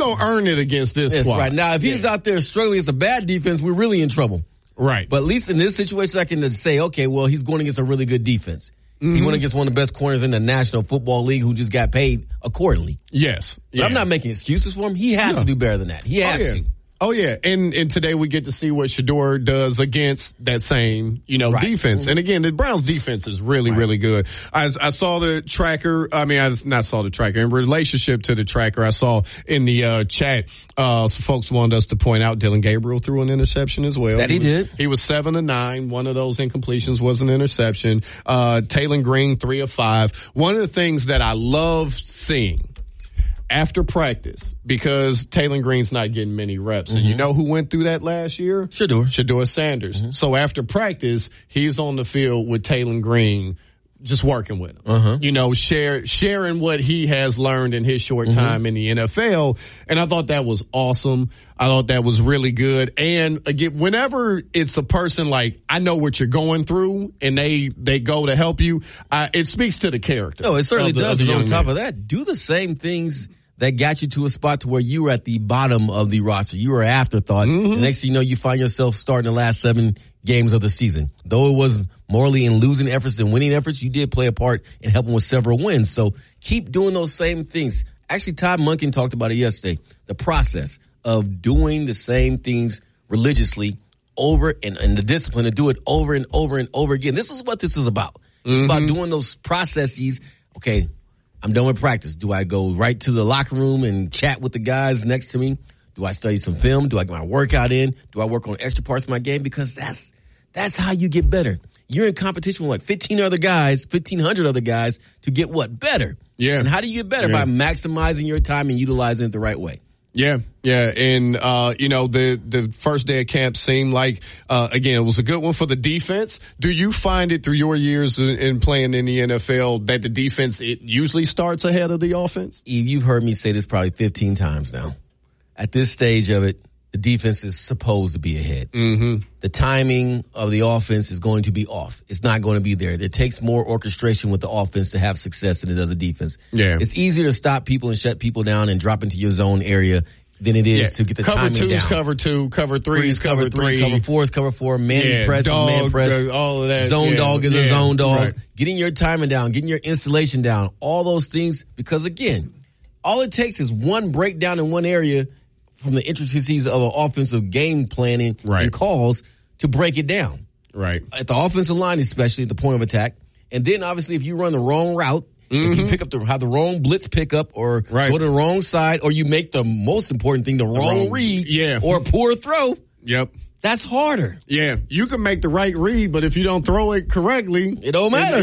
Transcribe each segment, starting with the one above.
going to earn it against this squad. Right. Now, if he's out there struggling against a bad defense, we're really in trouble. Right. But at least in this situation, I can say, okay, well, he's going against a really good defense. He went against one of the best corners in the National Football League who just got paid accordingly. Yes. But I'm not making excuses for him. He has to do better than that. He has to. Oh, yeah. And today we get to see what Shedeur does against that same, defense. And again, the Browns defense is really, really good. I saw the tracker. I mean, I not saw the tracker. In relationship to the tracker, I saw in the chat, some folks wanted us to point out Dylan Gabriel threw an interception as well. That he did. He was 7 of 9. One of those incompletions was an interception. Taylor Green, 3 of 5. One of the things that I love seeing after practice, because Taylor Green's not getting many reps. And you know who went through that last year? Shedeur Sanders. So after practice, he's on the field with Taylor Green, just working with him. Sharing what he has learned in his short time in the NFL. And I thought that was awesome. I thought that was really good. And again, whenever it's a person like, I know what you're going through, and they go to help you, it speaks to the character. No, it certainly does. And on top of that, do the same things that got you to a spot to where you were at the bottom of the roster. You were an afterthought. The next thing you know, you find yourself starting the last 7 games of the season. Though it was morally in losing efforts than winning efforts, you did play a part in helping with several wins. So keep doing those same things. Actually, Todd Monken talked about it yesterday. The process of doing the same things religiously over and the discipline to do it over and over and over again. This is what this is about. It's about doing those processes. Okay, I'm done with practice. Do I go right to the locker room and chat with the guys next to me? Do I study some film? Do I get my workout in? Do I work on extra parts of my game? Because that's how you get better. You're in competition with 1,500 other guys to get what? Better. Yeah. And how do you get better? By maximizing your time and utilizing it the right way. Yeah. And, the first day of camp seemed like, again, it was a good one for the defense. Do you find it through your years in playing in the NFL that the defense, it usually starts ahead of the offense? You've heard me say this probably 15 times now. At this stage of it, the defense is supposed to be ahead. The timing of the offense is going to be off. It's not going to be there. It takes more orchestration with the offense to have success than it does a defense. Yeah. It's easier to stop people and shut people down and drop into your zone area than it is to get the timing down. Cover 2, cover 3 is cover 3. Cover 4 is cover 4. Man press is man press. All of that. Zone dog is a zone dog. Right. Getting your timing down, getting your installation down, all those things. Because, again, all it takes is one breakdown in one area from the intricacies of an offensive game planning and calls to break it down. Right. At the offensive line, especially at the point of attack. And then, obviously, if you run the wrong route, if you pick up have the wrong blitz pickup or go to the wrong side, or you make the most important thing, the wrong read or a poor throw. Yep. That's harder. Yeah. You can make the right read, but if you don't throw it correctly, it don't matter.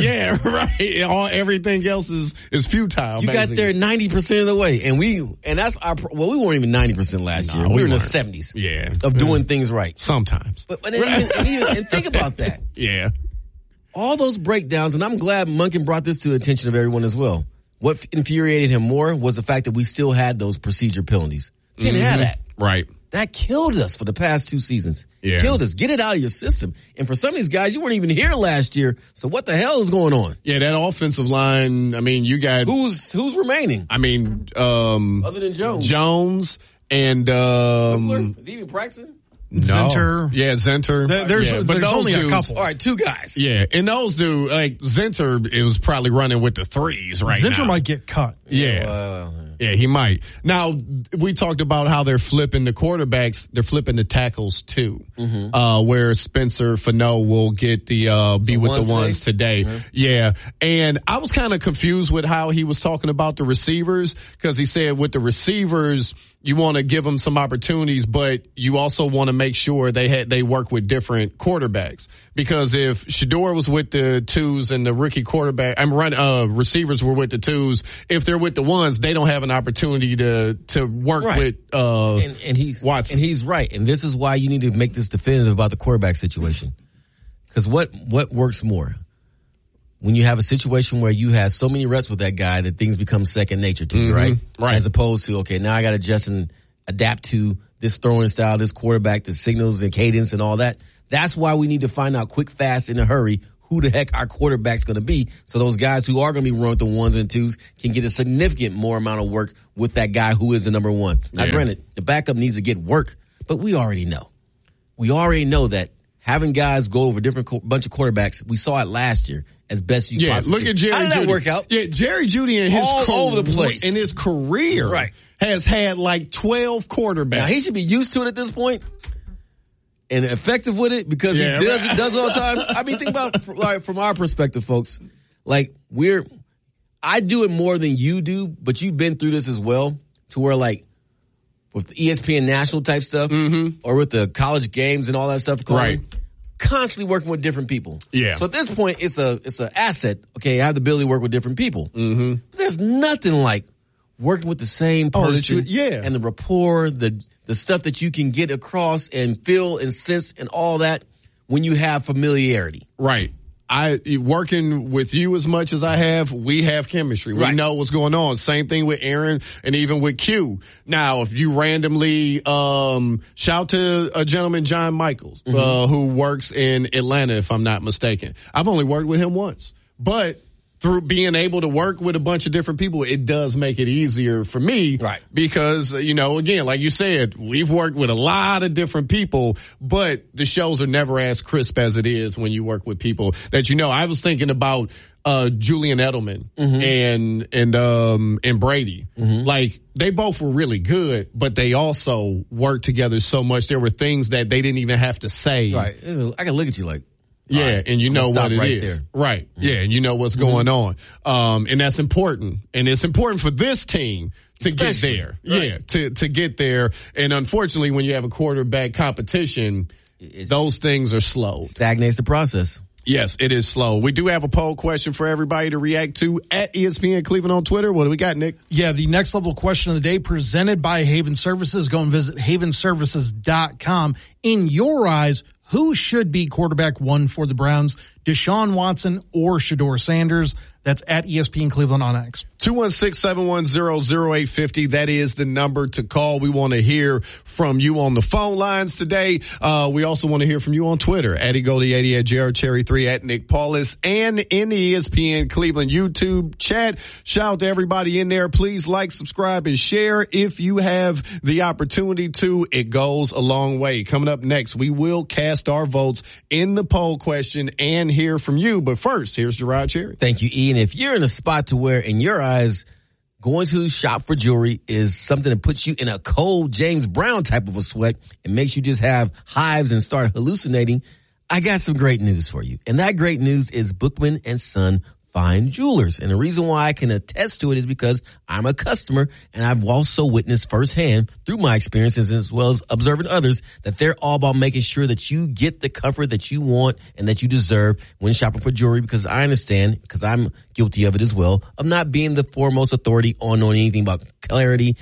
Everything else is futile. You got there 90% of the way. And that's we weren't even 90% last year. We were in the 70s. Of doing things right. Sometimes. But and think about that. Yeah. All those breakdowns, and I'm glad Monken brought this to the attention of everyone as well. What infuriated him more was the fact that we still had those procedure penalties. Didn't have that. Right. That killed us for the past 2 seasons. Yeah. Killed us. Get it out of your system. And for some of these guys, you weren't even here last year. So what the hell is going on? Yeah, that offensive line, I mean, you got... Who's remaining? I mean... other than Jones. Jones and... Is he even practicing? No. Zenter. Yeah, Zenter. There's only a couple. All right, 2 guys. Yeah, and those dudes, like Zenter, it was probably running with the threes now. Zenter might get cut. Yeah. Yeah, he might. Now, we talked about how they're flipping the quarterbacks. They're flipping the tackles, too. Where Spencer Fano will get the be with the ones today. Yeah. And I was kind of confused with how he was talking about the receivers, because he said with the receivers, you want to give them some opportunities, but you also want to make sure they work with different quarterbacks. Because if Shedeur was with the 2s and the rookie quarterback, receivers were with the 2s, if they're with the 1s, they don't have an opportunity to work with and he's Watson. And he's right. And this is why you need to make this definitive about the quarterback situation. Because what works more? When you have a situation where you have so many reps with that guy that things become second nature to you, right? Right. As opposed to, okay, now I got to adjust and adapt to this throwing style, this quarterback, the signals and cadence and all that. That's why we need to find out quick, fast, in a hurry who the heck our quarterback's going to be. So those guys who are going to be running the ones and twos can get a significant more amount of work with that guy who is the number one. Now, granted, the backup needs to get work, but we already know. We already know that having guys go over different bunch of quarterbacks, we saw it last year as best you possibly look at Jerry How did that Jeudy. work out? Yeah, Jerry Jeudy in his over the place. In his career has had like 12 quarterbacks. Now, he should be used to it at this point and effective with it because he does it all the time. I mean, think about from our perspective, folks. Like, I do it more than you do, but you've been through this as well to where, like, with the ESPN national type stuff or with the college games and all that stuff going, constantly working with different people. Yeah. So at this point, it's an asset. Okay, I have the ability to work with different people. Mm-hmm. But there's nothing like working with the same person and the rapport, the stuff that you can get across and feel and sense and all that when you have familiarity. Right. Working with you as much as I have, we have chemistry. We know what's going on. Same thing with Aaron and even with Q. Now, if you randomly, shout to a gentleman, John Michaels, who works in Atlanta, if I'm not mistaken. I've only worked with him once, but through being able to work with a bunch of different people, it does make it easier for me. Right. Because, again, like you said, we've worked with a lot of different people, but the shows are never as crisp as it is when you work with people that I was thinking about Julian Edelman and Brady. Like, they both were really good, but they also worked together so much. There were things that they didn't even have to say. Right. I can look at you like, and you know what it is. There. Right. Yeah, and you know what's going on. And that's important. And it's important for this team to get there. Right. Yeah, to get there. And unfortunately, when you have a quarterback competition, those things are slow. Stagnates the process. Yes, it is slow. We do have a poll question for everybody to react to at ESPN Cleveland on Twitter. What do we got, Nick? Yeah, the next level question of the day presented by Haven Services. Go and visit havenservices.com. In your eyes, who should be quarterback one for the Browns, Deshaun Watson or Shedeur Sanders? That's at ESPN Cleveland on X. 216-710-0850. That is the number to call. We want to hear from you on the phone lines today. We also want to hear from you on Twitter at Egoldie80, at JRCherry3, at Nick Paulus, and in the ESPN Cleveland YouTube chat. Shout out to everybody in there. Please like, subscribe, and share if you have the opportunity to. It goes a long way. Coming up next, we will cast our votes in the poll question and hear from you. But first, here's Gerard Cherry. Thank you, Ian. If you're in a spot to where, in your eyes, going to shop for jewelry is something that puts you in a cold James Brown type of a sweat and makes you just have hives and start hallucinating, I got some great news for you. And that great news is Bookman & Son Fine Jewelers. And the reason why I can attest to it is because I'm a customer and I've also witnessed firsthand through my experiences as well as observing others that they're all about making sure that you get the comfort that you want and that you deserve when shopping for jewelry, because I understand, because I'm guilty of it as well, of not being the foremost authority on knowing anything about clarity,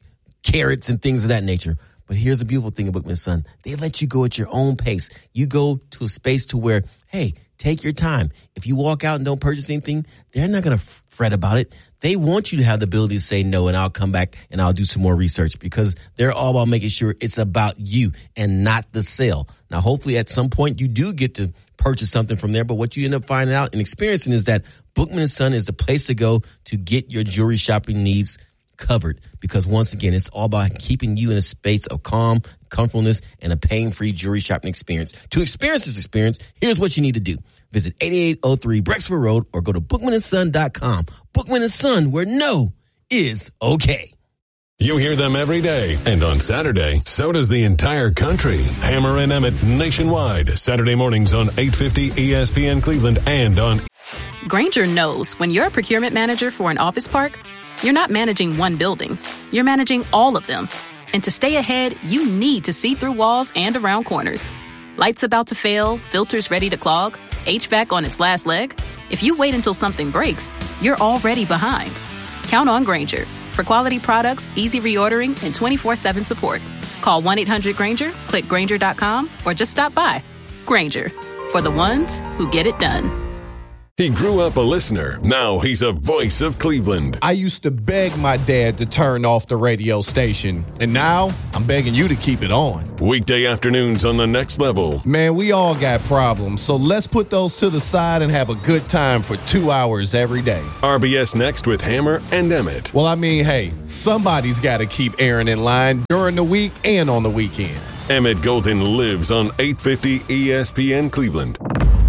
carats, and things of that nature. But here's the beautiful thing about Bookman & Son. They let you go at your own pace. You go to a space to where, hey, take your time. If you walk out and don't purchase anything, they're not going to fret about it. They want you to have the ability to say no, and I'll come back and I'll do some more research, because they're all about making sure it's about you and not the sale. Now, hopefully at some point you do get to purchase something from there, but what you end up finding out and experiencing is that Bookman & Son is the place to go to get your jewelry shopping needs covered, because once again, it's all about keeping you in a space of calm, comfortableness, and a pain-free jewelry shopping experience. To experience this experience, here's what you need to do. Visit 8803 Brecksville Road or go to bookmanandson.com. Bookman & Son, where no is okay. You hear them every day, and on Saturday, so does the entire country. Hammer and Emmett nationwide, Saturday mornings on 850 ESPN Cleveland and on. Grainger knows when you're a procurement manager for an office park, you're not managing one building. You're managing all of them. And to stay ahead, you need to see through walls and around corners. Lights about to fail, filters ready to clog, HVAC on its last leg. If you wait until something breaks, you're already behind. Count on Grainger for quality products, easy reordering, and 24/7 support. Call 1-800-GRAINGER, click Grainger.com, or just stop by. Grainger, for the ones who get it done. He grew up a listener. Now he's a voice of Cleveland. I used to beg my dad to turn off the radio station, and now I'm begging you to keep it on. Weekday afternoons on The Next Level. Man, we all got problems, so let's put those to the side and have a good time for 2 hours every day. RBS Next with Hammer and Emmett. Well, I mean, hey, somebody's got to keep Aaron in line during the week and on the weekends. Emmett Golden lives on 850 ESPN Cleveland.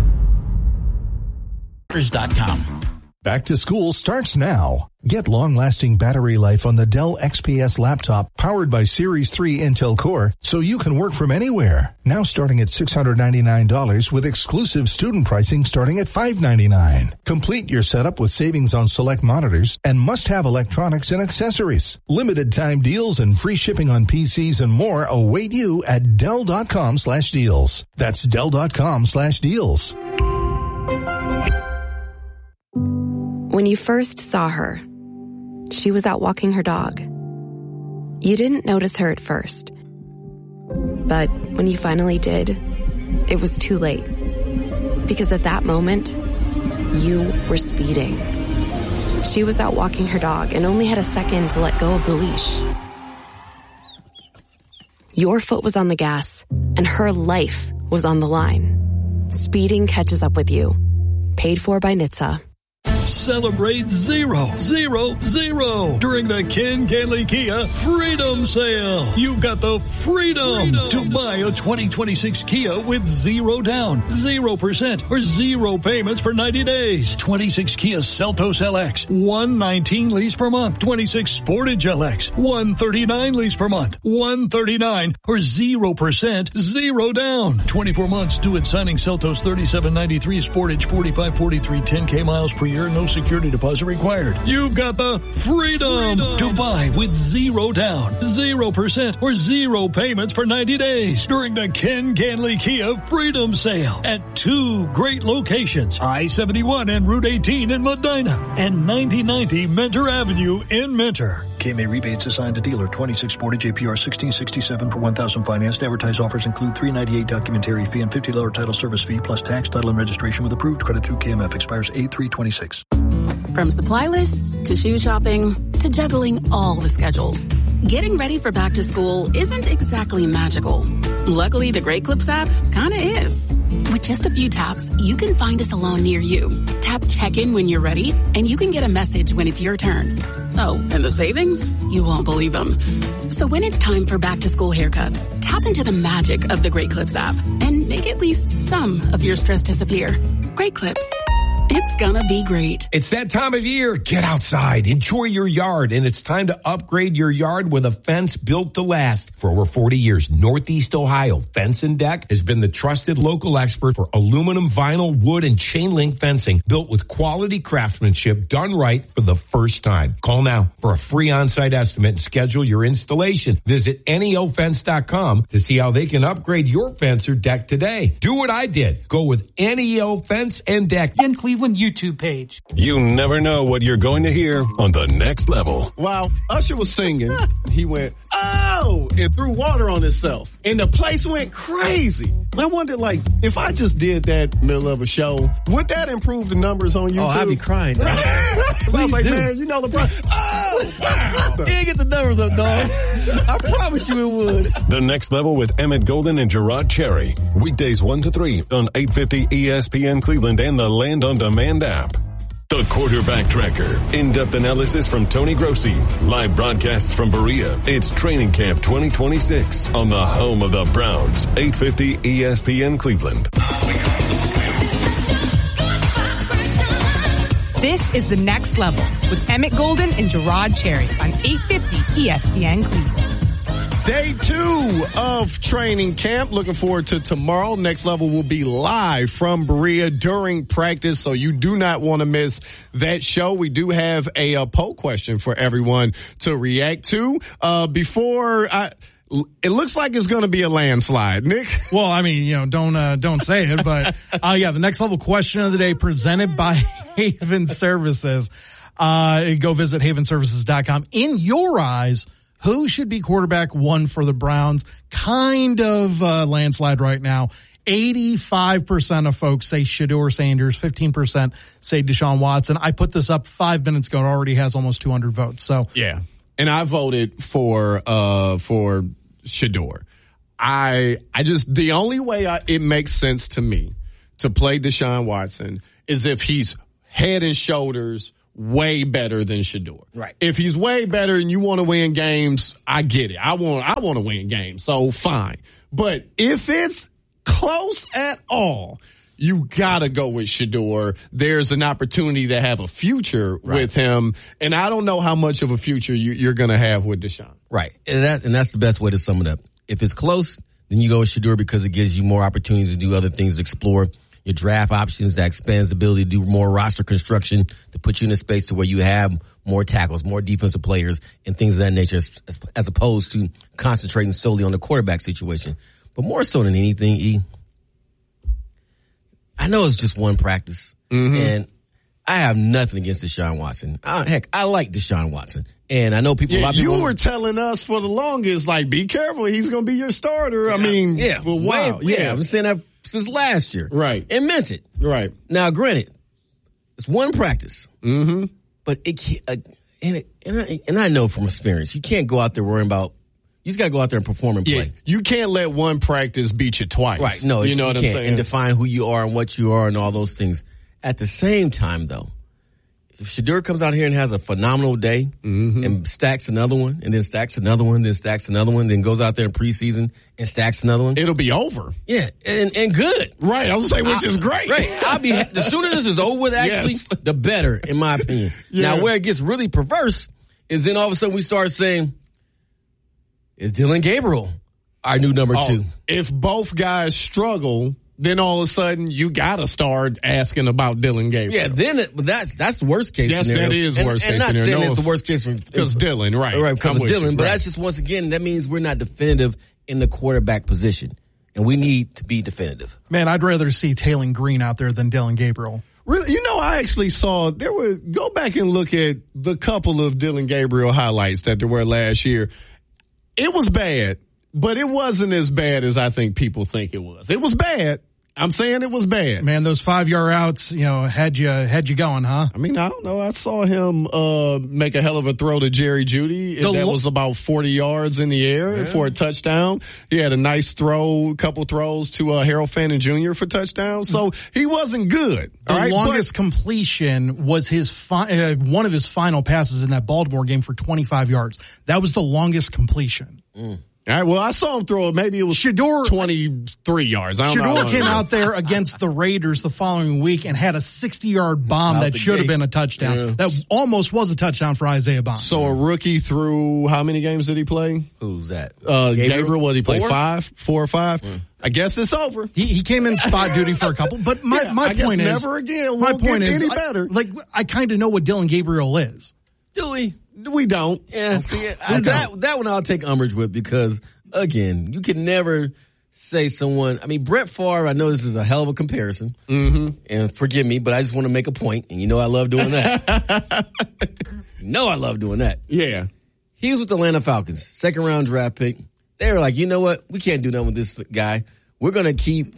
Back to school starts now. Get long-lasting battery life on the Dell XPS laptop powered by Series 3 Intel Core so you can work from anywhere. Now starting at $699 with exclusive student pricing starting at $599. Complete your setup with savings on select monitors and must-have electronics and accessories. Limited time deals and free shipping on PCs and more await you at Dell.com/deals. That's Dell.com/deals. When you first saw her, she was out walking her dog. You didn't notice her at first. But when you finally did, it was too late. Because at that moment, you were speeding. She was out walking her dog and only had a second to let go of the leash. Your foot was on the gas, and her life was on the line. Speeding catches up with you. Paid for by NHTSA. Celebrate 0-0-0 during the Ken Ganley Kia Freedom Sale. You've got the freedom to buy a 2026 Kia with 0 down, 0% or 0 payments for 90 days. 26 Kia Seltos LX, $119 lease per month. 26 Sportage LX, $139 lease per month. $139 or 0%, 0 down. 24 months due at signing. Seltos $37.93, Sportage $45.43, 10K miles per year. No security deposit required. You've got the freedom to buy with 0 down, 0% or 0 payments for 90 days during the Ken Ganley Kia Freedom Sale at 2 great locations, I-71 and Route 18 in Medina and 9090 Mentor Avenue in Mentor. KMA rebates assigned to dealer. 26 Sportage APR 1667 per 1,000 financed. Advertised offers include $398 documentary fee and $50 title service fee plus tax, title, and registration with approved credit through KMF. Expires 8/3/26. From supply lists to shoe shopping to juggling all the schedules, getting ready for back to school isn't exactly magical. Luckily, the Great Clips app kinda is. With just a few taps, you can find a salon near you. Tap check-in when you're ready, and you can get a message when it's your turn. Oh, and the savings? You won't believe them. So when it's time for back-to-school haircuts, tap into the magic of the Great Clips app and make at least some of your stress disappear. Great Clips. It's gonna be great. It's that time of year. Get outside, enjoy your yard, and it's time to upgrade your yard with a fence built to last. For over 40 years, Northeast Ohio Fence and Deck has been the trusted local expert for aluminum, vinyl, wood, and chain link fencing built with quality craftsmanship done right for the first time. Call now for a free on-site estimate and schedule your installation. Visit NEOFence.com to see how they can upgrade your fence or deck today. Do what I did. Go with NEO Fence and Deck. In Cleveland YouTube page. You never know what you're going to hear on The Next Level. Wow, Usher was singing. He went, oh, and threw water on himself. And the place went crazy. I wondered, like, if I just did that middle of a show, would that improve the numbers on YouTube? Oh, I'd be crying. So I was like, man, you know LeBron. Oh, wow. You ain't get the numbers up, dog. I promise you it would. The Next Level with Emmett Golden and Gerard Cherry. Weekdays 1 to 3 on 850 ESPN Cleveland and the Land on Demand app. The Quarterback Tracker. In-depth analysis from Tony Grossi. Live broadcasts from Berea. It's Training Camp 2026 on the home of the Browns. 850 ESPN Cleveland. This is The Next Level with Emmett Golden and Gerard Cherry on 850 ESPN Cleveland. Day 2 of training camp. Looking forward to tomorrow. Next Level will be live from Berea during practice, so you do not want to miss that show. We do have a poll question for everyone to react to. It looks like it's going to be a landslide, Nick. Well, I mean, you know, don't say it, but yeah, the Next Level question of the day presented by Haven Services. Go visit havenservices.com. In your eyes, who should be quarterback 1 for the Browns? Kind of landslide right now. 85% of folks say Shedeur Sanders, 15% say Deshaun Watson. I put this up 5 minutes ago. It already has almost 200 votes. So yeah, and I voted for Shedeur. I just, the only way it makes sense to me to play Deshaun Watson is if he's head and shoulders way better than Shedeur. Right. If he's way better and you want to win games, I get it. I want to win games, so fine. But if it's close at all, you gotta go with Shedeur. There's an opportunity to have a future with him, and I don't know how much of a future you're gonna have with Deshaun. Right, and that's the best way to sum it up. If it's close, then you go with Shedeur because it gives you more opportunities to do other things, to explore your draft options, that expands the ability to do more roster construction, to put you in a space to where you have more tackles, more defensive players, and things of that nature, as opposed to concentrating solely on the quarterback situation. But more so than anything, E, I know it's just one practice, and I have nothing against Deshaun Watson. Heck, I like Deshaun Watson. And I know people. Yeah, you were telling us for the longest, like, be careful, he's going to be your starter. I mean, for a while. Yeah, I've been saying that since last year. Right. And meant it. Right. Now, granted, it's one practice. But it can't, and I know from experience, you can't go out there worrying about, you just got to go out there and perform and play. Yeah, you can't let one practice beat you twice. Right. No, you know what I'm saying? And define who you are and what you are and all those things. At the same time, though, if Shedeur comes out here and has a phenomenal day and stacks another one, and then stacks another one, then stacks another one, then goes out there in preseason and stacks another one, it'll be over. Yeah, and good. Right, I was saying, which is great. Right, the sooner this is over with, actually, the better, in my opinion. Yeah. Now, where it gets really perverse is then all of a sudden we start saying, is Dillon Gabriel our new number 2? If both guys struggle, then all of a sudden you gotta start asking about Dillon Gabriel. Yeah, then that's the worst case scenario. That is worst case scenario. And not saying it's the worst case because Dillon, right? Right, because of Dillon. But that's just, once again, that means we're not definitive in the quarterback position, and we need to be definitive. Man, I'd rather see Taylor Green out there than Dillon Gabriel. Really, I actually saw go back and look at the couple of Dillon Gabriel highlights that there were last year. It was bad, but it wasn't as bad as I think people think it was. It was bad. I'm saying it was bad. Man, those 5-yard outs, had you going, huh? I mean, I don't know. I saw him make a hell of a throw to Jerry Jeudy. That was about 40 yards in the air for a touchdown. He had a nice couple throws to Harold Fannin Jr. for touchdowns. So he wasn't good. The longest completion was one of his final passes in that Baltimore game for 25 yards. That was the longest completion. All right, well, I saw him throw it. Maybe it was Shedeur, 23 yards. I don't know. Shedeur came out there against the Raiders the following week and had a 60-yard bomb that should have been a touchdown. Yes. That almost was a touchdown for Isaiah Bond. So a rookie through, how many games did he play? Who's that? Gabriel, what did he play? 4 or 5? I guess it's over. He came in spot duty for a couple, but my point is, never again. My point is, any better. I kind of know what Dillon Gabriel is. Do we? We don't. Yeah, see, that one I'll take umbrage with because, again, you can never say someone. I mean, Brett Favre, I know this is a hell of a comparison, and forgive me, but I just want to make a point, and I love doing that. I love doing that. Yeah. He was with the Atlanta Falcons, second-round draft pick. They were like, you know what? We can't do nothing with this guy. We're going to keep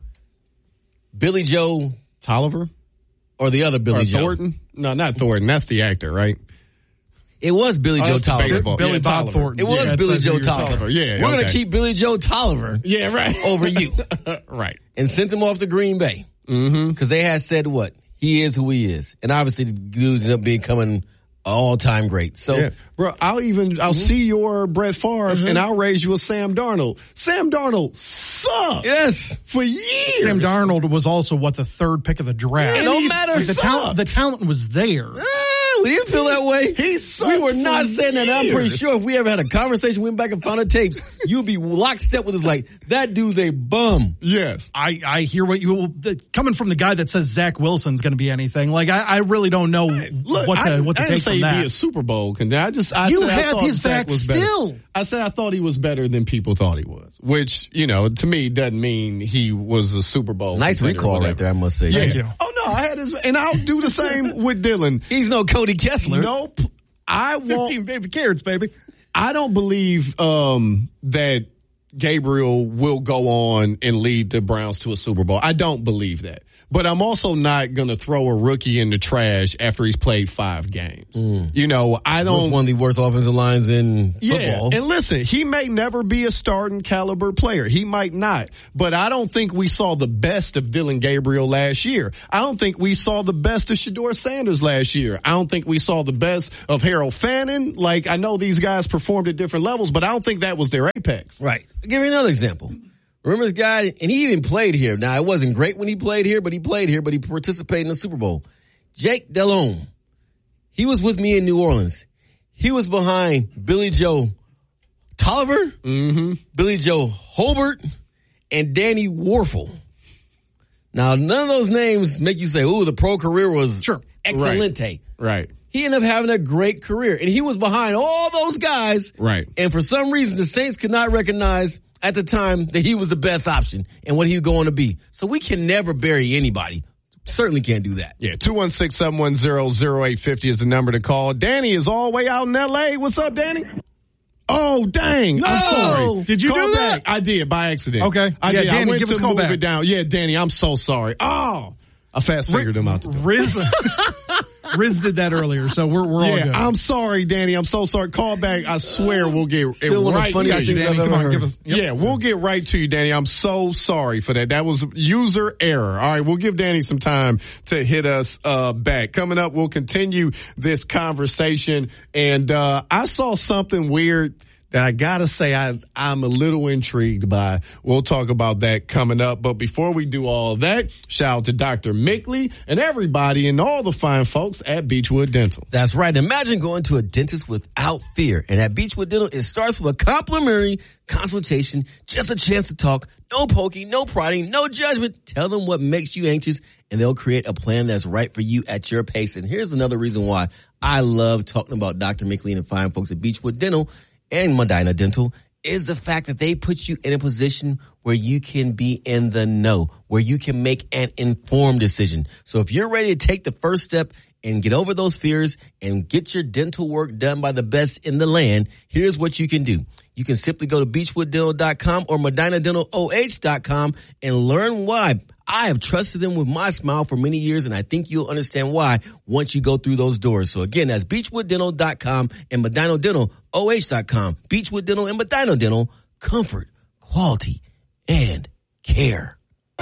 Billy Joe Tolliver? Or the other Billy Joe. Thornton? No, not Thornton. That's the actor, right? It was Billy Joe Tolliver. Billy Bob Thornton. It was Billy Joe Tolliver. Yeah, we're going to keep Billy Joe Tolliver. Yeah, right. Over you. Right. And sent him off to Green Bay. Because they had said what? He is who he is. And obviously the dude ended up becoming an all-time great. So, bro, I'll see your Brett Favre and I'll raise you a Sam Darnold. Sam Darnold sucked. Yes. For years. Sam Darnold was also the third pick of the draft. It don't matter. The talent was there. We didn't feel that way. We were not saying that. I'm pretty sure if we ever had a conversation, went back and found the tapes, you'd be lockstep with us like, that dude's a bum. Yes. I hear what coming from the guy that says Zach Wilson's going to be anything. Like, I really don't know what to take from that. I didn't say he'd be a Super Bowl contender. You have his back still. I said I thought he was better than people thought he was, which, to me doesn't mean he was a Super Bowl nice recall right there, I must say. Thank you. Oh, no, I had his, and I'll do the same with Dillon. He's no Cody Kessler. Nope. 15 baby carrots, baby. I don't believe that Gabriel will go on and lead the Browns to a Super Bowl. I don't believe that. But I'm also not going to throw a rookie in the trash after he's played 5 games. You know, I don't. One of the worst offensive lines in football. And listen, he may never be a starting caliber player. He might not. But I don't think we saw the best of Dillon Gabriel last year. I don't think we saw the best of Shedeur Sanders last year. I don't think we saw the best of Harold Fannin. Like, I know these guys performed at different levels, but I don't think that was their apex. Right. I'll give you another example. Remember this guy, and he even played here. Now, it wasn't great when he played here, but he participated in the Super Bowl. Jake Delhomme. He was with me in New Orleans. He was behind Billy Joe Tolliver, Billy Joe Hobart, and Danny Warfel. Now, none of those names make you say, ooh, the pro career was excelente. Right. He ended up having a great career, and he was behind all those guys. Right. And for some reason, the Saints could not recognize at the time that he was the best option and what he was going to be. So we can never bury anybody. Certainly can't do that. Yeah, 216-710-0850 is the number to call. Danny is all the way out in L.A. What's up, Danny? Oh, dang. No. I'm sorry. Did you call do back. that? I did by accident. Okay. I Yeah, did. Danny, I went give us to a call move back. it down. Yeah, Danny, I'm so sorry. Oh, I fast figured him out the door. Riz did that earlier, so we're all good. I'm sorry, Danny. I'm so sorry. Call back. I swear we'll get Still one of the right funniest to you. things I've Danny, ever come on, heard. give us. Yep. Yeah, we'll get right to you, Danny. I'm so sorry for that. That was user error. All right, we'll give Danny some time to hit us back. Coming up, we'll continue this conversation. And I saw something weird that I gotta say I'm a little intrigued by. We'll talk about that coming up. But before we do all of that, shout out to Dr. Mickley and everybody and all the fine folks at Beechwood Dental. That's right. Imagine going to a dentist without fear. And at Beechwood Dental, it starts with a complimentary consultation, just a chance to talk, no poking, no prodding, no judgment. Tell them what makes you anxious, and they'll create a plan that's right for you at your pace. And here's another reason why I love talking about Dr. Mickley and the fine folks at Beechwood Dental and Medina Dental is the fact that they put you in a position where you can be in the know, where you can make an informed decision. So if you're ready to take the first step and get over those fears and get your dental work done by the best in the land, here's what you can do. You can simply go to beechwooddental.com or medinadental.oh.com and learn why. I have trusted them with my smile for many years, and I think you'll understand why once you go through those doors. So again, that's beechwooddental.com and medinadental.oh.com. Beechwood Dental and Medina Dental, comfort, quality, and care.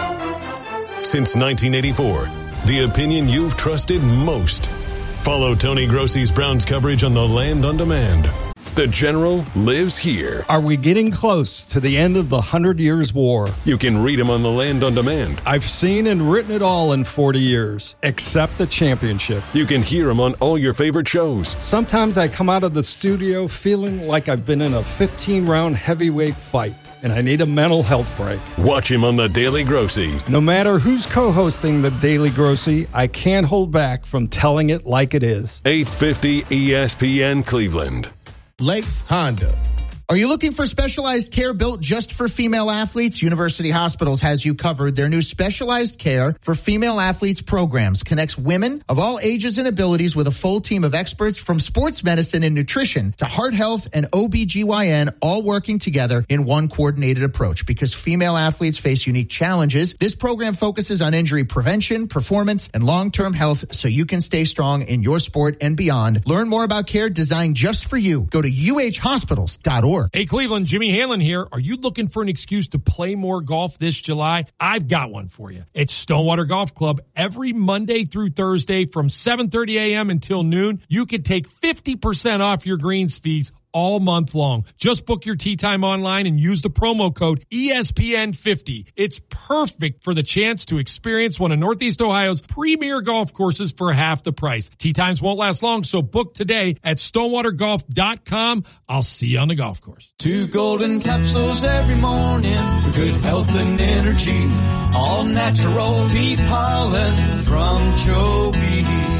Since 1984, the opinion you've trusted most. Follow Tony Grossi's Browns coverage on The Land on Demand. The General lives here. Are we getting close to the end of the 100 Years' War? You can read him on The Land on Demand. I've seen and written it all in 40 years, except the championship. You can hear him on all your favorite shows. Sometimes I come out of the studio feeling like I've been in a 15-round heavyweight fight, and I need a mental health break. Watch him on The Daily Grossi. No matter who's co-hosting The Daily Grossi, I can't hold back from telling it like it is. 850 ESPN Cleveland. Lakes Honda. Are you looking for specialized care built just for female athletes? University Hospitals has you covered. Their new specialized care for female athletes programs connects women of all ages and abilities with a full team of experts from sports medicine and nutrition to heart health and OBGYN, all working together in one coordinated approach. Because female athletes face unique challenges, this program focuses on injury prevention, performance, and long-term health so you can stay strong in your sport and beyond. Learn more about care designed just for you. Go to uhhospitals.org. Hey, Cleveland, Jimmy Hanlon here. Are you looking for an excuse to play more golf this July? I've got one for you. It's Stonewater Golf Club. Every Monday through Thursday from 7:30 a.m. until noon, you can take 50% off your greens fees all month long. Just book your tee time online and use the promo code ESPN50. It's perfect for the chance to experience one of Northeast Ohio's premier golf courses for half the price. Tee times won't last long, so book today at stonewatergolf.com. I'll see you on the golf course. 2 golden capsules every morning for good health and energy. All natural pea pollen from Jobies.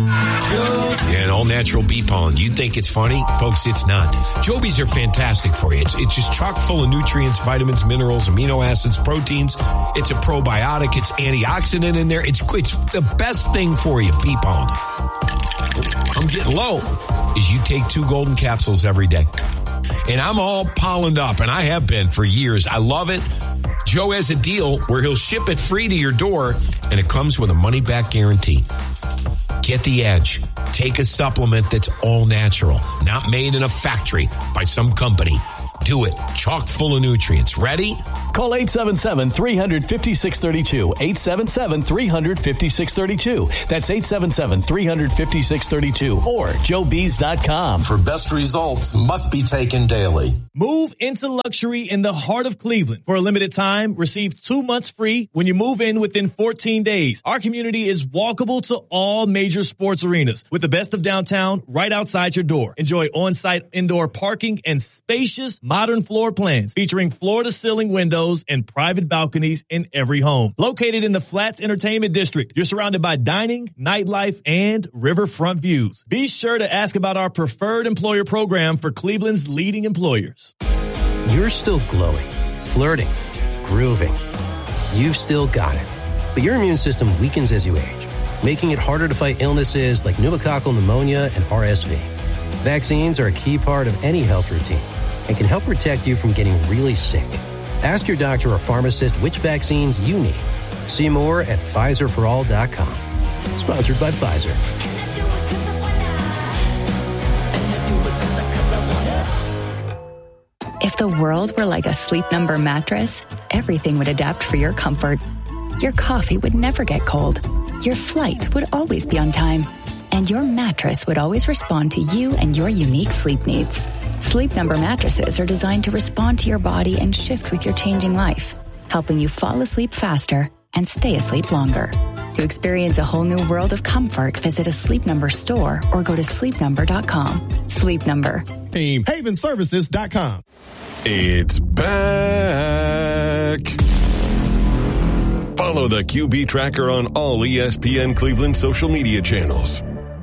Yeah, and all natural bee pollen. You think it's funny? Folks, it's not. Jobies are fantastic for you. It's just chock full of nutrients, vitamins, minerals, amino acids, proteins. It's a probiotic. It's antioxidant in there. It's the best thing for you, bee pollen. I'm getting low. Is you take 2 golden capsules every day. and I'm all pollened up, and I have been for years. I love it. Joe has a deal where he'll ship it free to your door, and it comes with a money-back guarantee. Get the edge. Take a supplement that's all natural, not made in a factory by some company. Do it. Chock full of nutrients. Ready? Call 877-350-632. 877-350-632. That's 877-350-632 or joebees.com. For best results, must be taken daily. Move into luxury in the heart of Cleveland. For a limited time, receive 2 months free when you move in within 14 days. Our community is walkable to all major sports arenas with the best of downtown right outside your door. Enjoy on-site indoor parking and spacious modern floor plans featuring floor-to-ceiling windows and private balconies in every home. Located in the Flats Entertainment District, you're surrounded by dining, nightlife, and riverfront views. Be sure to ask about our preferred employer program for Cleveland's leading employers. You're still glowing, flirting, grooving. You've still got it. But your immune system weakens as you age, making it harder to fight illnesses like pneumococcal pneumonia and RSV. Vaccines are a key part of any health routine and can help protect you from getting really sick. Ask your doctor or pharmacist which vaccines you need. See more at PfizerForAll.com. Sponsored by Pfizer. If the world were like a Sleep Number mattress, everything would adapt for your comfort. Your coffee would never get cold. Your flight would always be on time. And your mattress would always respond to you and your unique sleep needs. Sleep Number mattresses are designed to respond to your body and shift with your changing life, helping you fall asleep faster and stay asleep longer. To experience a whole new world of comfort, visit a Sleep Number store or go to sleepnumber.com. Sleep Number. Team havenservices.com. It's back. Follow the QB Tracker on all ESPN Cleveland social media channels.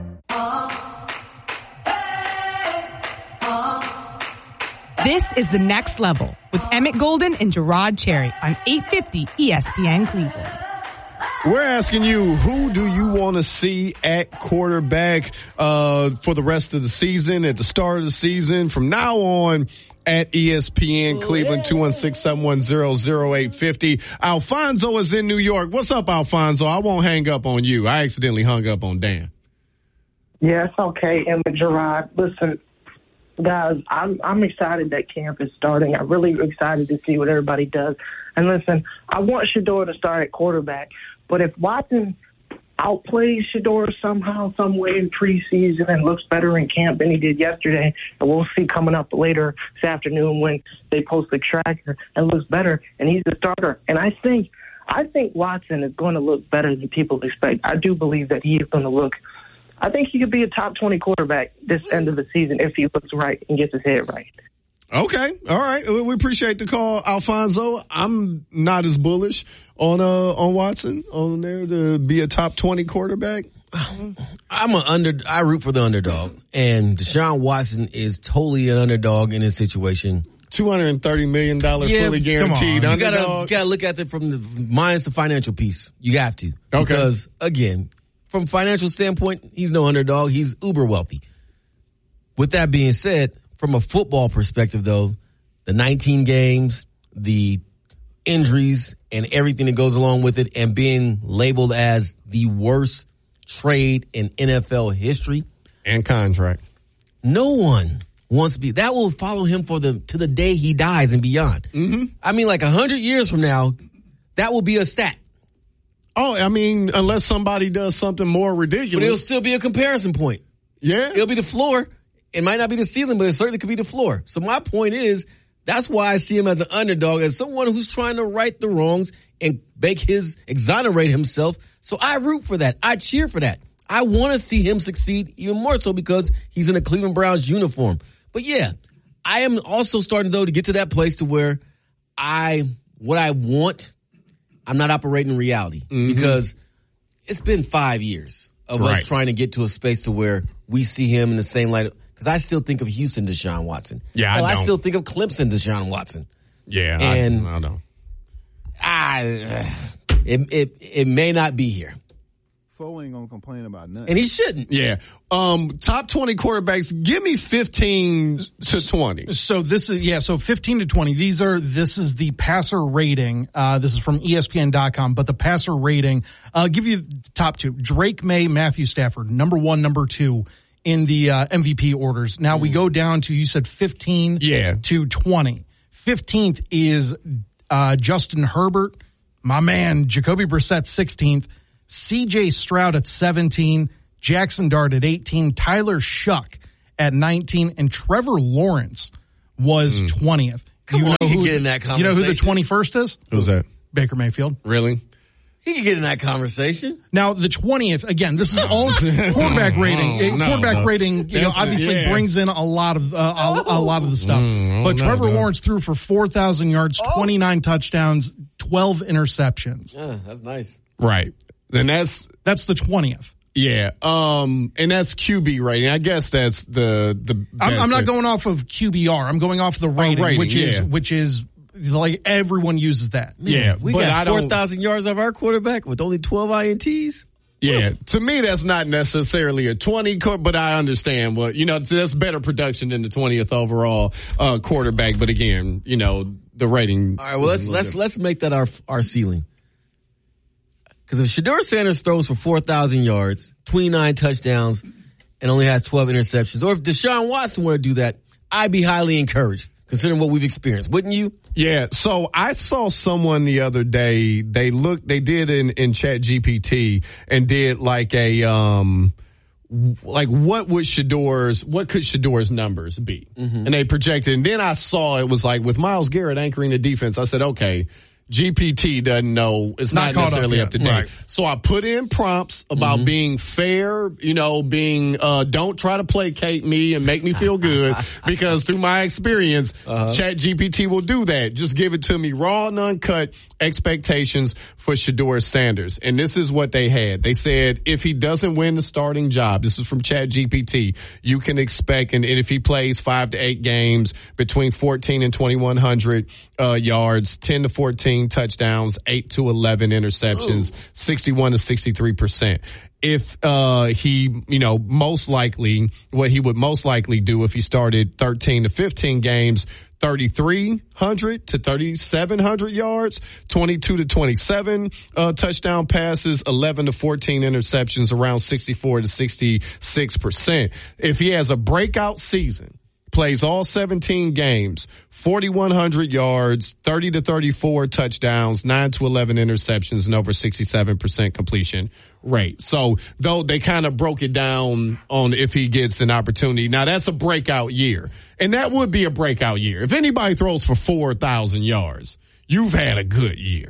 This is The Next Level with Emmett Golden and Gerard Cherry on 850 ESPN Cleveland. We're asking you, who do you want to see at quarterback for the rest of the season, at the start of the season, from now on at ESPN Cleveland, 216-710-0850. Alfonso is in New York. What's up, Alfonso? I won't hang up on you. I accidentally hung up on Dan. Yeah, it's okay, Emmett, Gerard. Listen, guys, I'm excited that camp is starting. I'm really excited to see what everybody does. And listen, I want Shedeur to start at quarterback, but if Watson outplays Shedeur somehow, some way in preseason and looks better in camp than he did yesterday, and we'll see coming up later this afternoon when they post the tracker, and looks better, and he's the starter. And I think Watson is going to look better than people expect. I do believe that he is going to look. I think he could be a top 20 quarterback this end of the season if he looks right and gets his head right. Okay. All right. We appreciate the call, Alfonso. I'm not as bullish on Watson on there to be a top 20 quarterback. I root for the underdog, and Deshaun Watson is totally an underdog in this situation. $230 million fully guaranteed underdog. You gotta look at it from the minus the financial piece. You have to. Okay. Because again, from a financial standpoint, he's no underdog. He's uber wealthy. With that being said, from a football perspective, though, the 19 games, the injuries, and everything that goes along with it, and being labeled as the worst trade in NFL history and contract, no one wants to be. That will follow him to the day he dies and beyond. Mm-hmm. I mean, like 100 years from now, that will be a stat. Oh, I mean, unless somebody does something more ridiculous. But it'll still be a comparison point. Yeah. It'll be the floor. It might not be the ceiling, but it certainly could be the floor. So my point is, that's why I see him as an underdog, as someone who's trying to right the wrongs and exonerate himself. So I root for that. I cheer for that. I want to see him succeed even more so because he's in a Cleveland Browns uniform. But yeah, I am also starting though to get to that place to where what I want, I'm not operating in reality because it's been 5 years of us trying to get to a space to where we see him in the same light. Because I still think of Houston Deshaun Watson. Yeah, I still think of Clemson Deshaun Watson. Yeah, and I don't. It may not be here. Foe ain't gonna complain about nothing. And he shouldn't. Yeah. Top 20 quarterbacks, give me 15 to 20. So this is, so 15 to 20. This is the passer rating. This is from ESPN.com, but the passer rating, I'll give you the top two. Drake May, Matthew Stafford, number 1, number 2 in the MVP orders. Now we go down to, you said 15 to 20. 15th is Justin Herbert, my man, Jacoby Brissett, 16th. C.J. Stroud at 17, Jackson Dart at 18, Tyler Shuck at 19, and Trevor Lawrence was 20th. Come on, he can get in that conversation. You know who the 21st is? Who's that? Baker Mayfield. Really? He can get in that conversation. Now, the 20th, again, this is all quarterback rating. Quarterback rating, obviously brings in a lot of the stuff. But Trevor Lawrence threw for 4,000 yards, 29 touchdowns, 12 interceptions. Yeah, that's nice. Right. And that's the 20th. Yeah. And that's QB rating. I guess that's the I'm not going off of QBR. I'm going off the rating, which is like everyone uses that. Man, yeah. We got 4,000 yards of our quarterback with only 12 INTs. Yeah, to me, that's not necessarily a 20, but I understand. Well, that's better production than the 20th overall quarterback. But again, the rating. All right, well, let's make that our ceiling. Because if Shedeur Sanders throws for 4,000 yards, 29 touchdowns, and only has 12 interceptions, or if Deshaun Watson were to do that, I'd be highly encouraged, considering what we've experienced, wouldn't you? Yeah. So I saw someone the other day. They did in ChatGPT and did like a what could Shedeur's numbers be? Mm-hmm. And they projected. And then I saw it was like with Myles Garrett anchoring the defense. I said, okay, GPT doesn't know. It's not necessarily up to date. Right. So I put in prompts about being fair, being, don't try to placate me and make me feel good because through my experience, ChatGPT will do that. Just give it to me raw and uncut expectations for Shedeur Sanders. And this is what they had. They said if he doesn't win the starting job, this is from ChatGPT, you can expect, and if he plays 5 to 8 games between 14 and 2,100 yards, 10 to 14 touchdowns, 8 to 11 interceptions, 61 to 63%. If he, most likely, what he would most likely do if he started 13 to 15 games, 3,300 to 3,700 yards, 22 to 27 touchdown passes, 11 to 14 interceptions, around 64 to 66%. If he has a breakout season, plays all 17 games, 4,100 yards, 30 to 34 touchdowns, 9 to 11 interceptions, and over 67% completion rate. So, though they kind of broke it down on if he gets an opportunity. Now, that's a breakout year. And that would be a breakout year. If anybody throws for 4,000 yards, you've had a good year.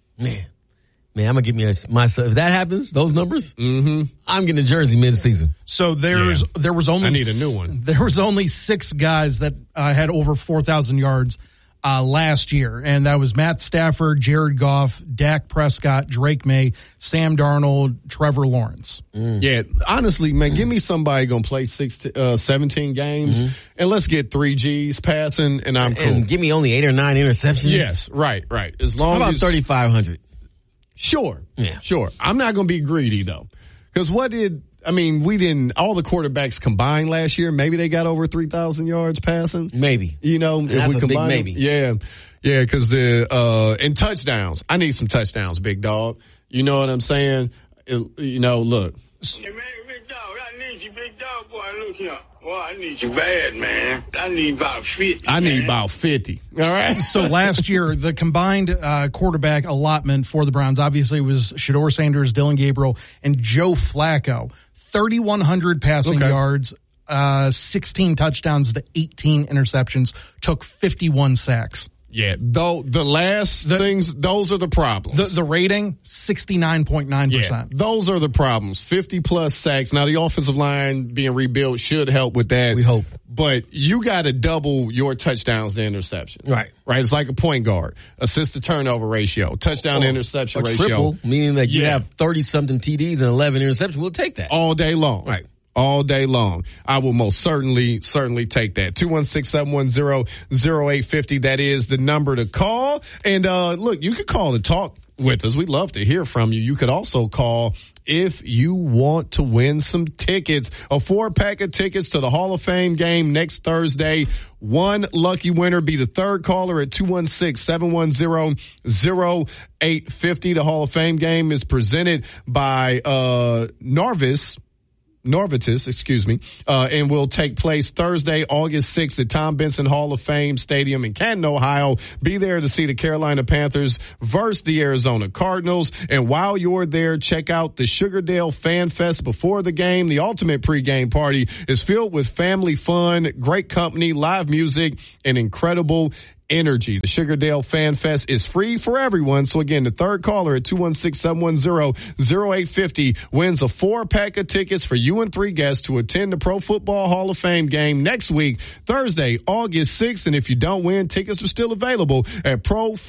Man, I'm going to get myself. If that happens, those numbers, I'm getting a jersey mid-season. So there was only. I need a new one. There was only 6 guys that had over 4,000 yards last year, and that was Matt Stafford, Jared Goff, Dak Prescott, Drake May, Sam Darnold, Trevor Lawrence. Yeah, honestly, man, give me somebody gonna play 17 games, and let's get 3 Gs passing, and I'm cool. And give me only 8 or 9 interceptions. Yes, right. As long How about 3,500? Sure. I'm not going to be greedy, though. Because all the quarterbacks combined last year, maybe they got over 3,000 yards passing. Maybe. If we combine maybe. Yeah, because and touchdowns. I need some touchdowns, big dog. You know what I'm saying? Look. Hey, man, big dog, I need you, big dog, boy, look here. Well, I need you bad, man. I need about 50. I need about 50. All right. So last year, the combined quarterback allotment for the Browns obviously was Shedeur Sanders, Dylan Gabriel, and Joe Flacco. 3,100 passing yards, 16 touchdowns to 18 interceptions, took 51 sacks. Yeah, though the last things, those are the problems. The rating, 69.9%. Yeah, those are the problems. 50-plus sacks. Now, the offensive line being rebuilt should help with that. We hope. But you got to double your touchdowns to interceptions. Right. It's like a point guard. Assist to turnover ratio. Touchdown to interception ratio. Triple, meaning that you have 30-something TDs and 11 interceptions. We'll take that. All day long. Right. All day long. I will most certainly take that. 216-710-0850. That is the number to call. And, look, you can call and talk with us. We'd love to hear from you. You could also call if you want to win some tickets, a 4-pack of tickets to the Hall of Fame game next Thursday. One lucky winner be the third caller at 216-710-0850. The Hall of Fame game is presented by Norvitas, and will take place Thursday, August 6th at Tom Benson Hall of Fame Stadium in Canton, Ohio. Be there to see the Carolina Panthers versus the Arizona Cardinals. And while you're there, check out the Sugardale Fan Fest before the game. The ultimate pregame party is filled with family fun, great company, live music, and incredible energy. The Sugardale Fan Fest is free for everyone. So again, the third caller at 216-710-0850 wins a 4-pack of tickets for you and 3 guests to attend the Pro Football Hall of Fame game next week, Thursday, August 6th. And if you don't win, tickets are still available at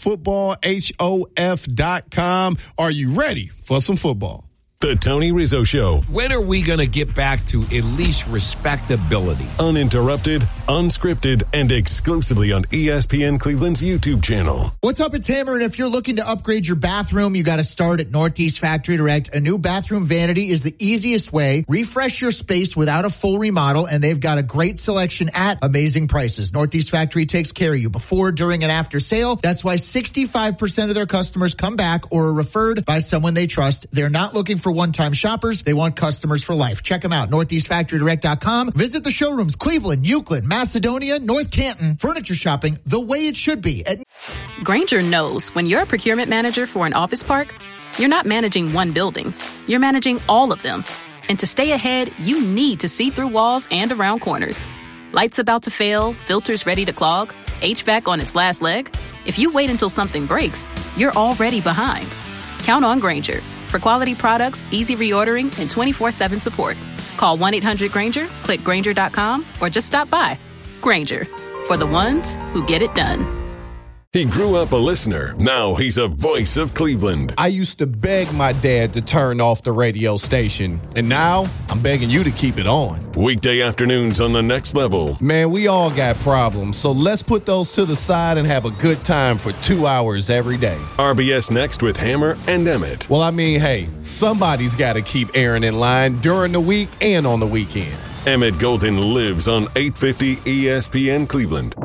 profootballhof.com. Are you ready for some football? The Tony Rizzo Show. When are we going to get back to at least respectability? Uninterrupted, unscripted, and exclusively on ESPN Cleveland's YouTube channel. What's up, it's Hammer, and if you're looking to upgrade your bathroom, you got to start at Northeast Factory Direct. A new bathroom vanity is the easiest way. Refresh your space without a full remodel, and they've got a great selection at amazing prices. Northeast Factory takes care of you before, during, and after sale. That's why 65% of their customers come back or are referred by someone they trust. They're not looking for one-time shoppers. They want customers for life. Check them out, NortheastFactoryDirect.com. Visit the showrooms, Cleveland, Euclid, Macedonia, North Canton. Furniture shopping the way it should be. Grainger knows when you're a procurement manager for an office park, you're not managing one building. You're managing all of them. And to stay ahead, you need to see through walls and around corners. Lights about to fail, filters ready to clog, HVAC on its last leg. If you wait until something breaks, you're already behind. Count on Grainger. For quality products, easy reordering, and 24/7 support. Call 1-800-GRAINGER, click Grainger.com, or just stop by. Grainger, for the ones who get it done. He grew up a listener. Now he's a voice of Cleveland. I used to beg my dad to turn off the radio station, and now I'm begging you to keep it on. Weekday afternoons on The Next Level. Man, we all got problems, so let's put those to the side and have a good time for 2 hours every day. RBS Next with Hammer and Emmett. Well, I mean, hey, somebody's got to keep Aaron in line during the week and on the weekends. Emmett Golden lives on 850 ESPN Cleveland.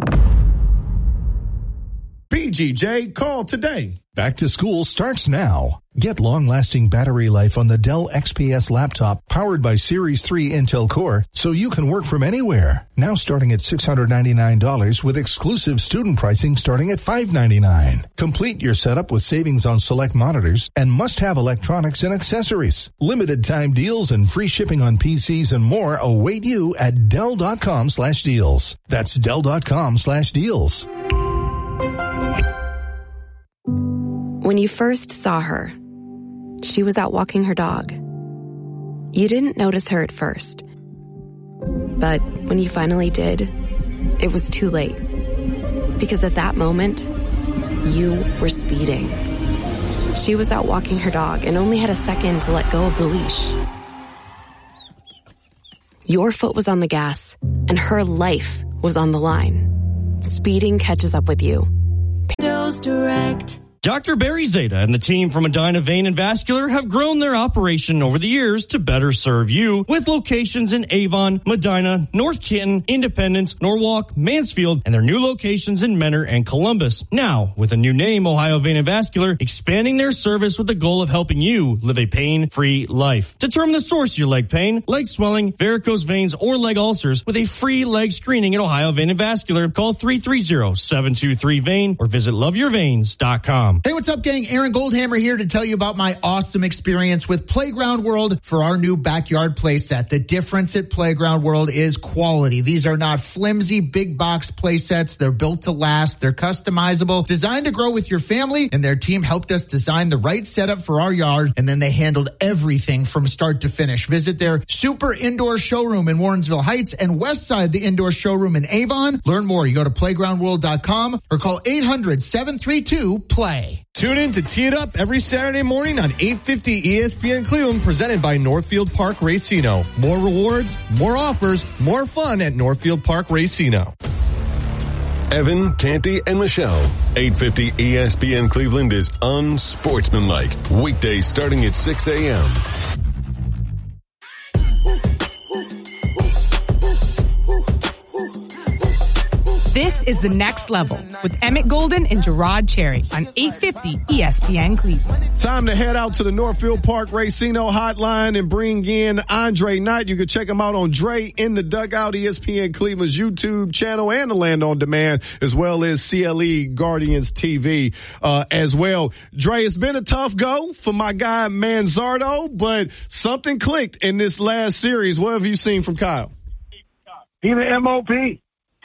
BGJ, call today. Back to school starts now. Get long-lasting battery life on the Dell XPS laptop powered by Series 3 Intel Core so you can work from anywhere. Now starting at $699 with exclusive student pricing starting at $599. Complete your setup with savings on select monitors and must-have electronics and accessories. Limited time deals and free shipping on PCs and more await you at Dell.com/deals. That's Dell.com/deals. When you first saw her, she was out walking her dog. You didn't notice her at first. But when you finally did, it was too late. Because at that moment, you were speeding. She was out walking her dog and only had a second to let go of the leash. Your foot was on the gas, and her life was on the line. Speeding catches up with you. Dose Direct. Dr. Barry Zeta and the team from Medina Vein and Vascular have grown their operation over the years to better serve you with locations in Avon, Medina, North Canton, Independence, Norwalk, Mansfield, and their new locations in Mentor and Columbus. Now, with a new name, Ohio Vein and Vascular, expanding their service with the goal of helping you live a pain-free life. Determine the source of your leg pain, leg swelling, varicose veins, or leg ulcers with a free leg screening at Ohio Vein and Vascular. Call 330-723-VEIN or visit loveyourveins.com. Hey, what's up, gang? Aaron Goldhammer here to tell you about my awesome experience with Playground World for our new backyard playset. The difference at Playground World is quality. These are not flimsy, big box playsets. They're built to last. They're customizable, designed to grow with your family, and their team helped us design the right setup for our yard, and then they handled everything from start to finish. Visit their super indoor showroom in Warrensville Heights and Westside, the indoor showroom in Avon. Learn more. You go to playgroundworld.com or call 800-732-PLAY. Tune in to Tee It Up every Saturday morning on 850 ESPN Cleveland, presented by Northfield Park Racino. More rewards, more offers, more fun at Northfield Park Racino. Evan, Canty, and Michelle. 850 ESPN Cleveland is unsportsmanlike. Weekdays starting at 6 a.m. This is The Next Level with Emmett Golden and Gerard Cherry on 850 ESPN Cleveland. Time to head out to the Northfield Park Racino hotline and bring in Andre Knight. You can check him out on Dre in the Dugout, ESPN Cleveland's YouTube channel, and the Land on Demand, as well as CLE Guardians TV as well. Dre, it's been a tough go for my guy Manzardo, but something clicked in this last series. What have you seen from Kyle? He's the MOP.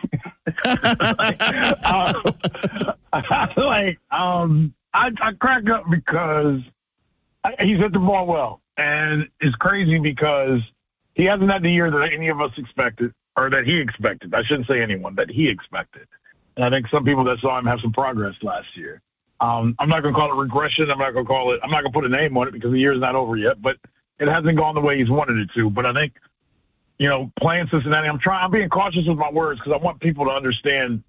I crack up because he's hit the ball well, and it's crazy because he hasn't had the year that any of us expected, or that he expected. I shouldn't say anyone, that he expected. And I think some people that saw him have some progress last year. I'm not going to call it regression. I'm not going to put a name on it because the year's not over yet, but it hasn't gone the way he's wanted it to. But I think, playing Cincinnati, I'm being cautious with my words because I want people to understand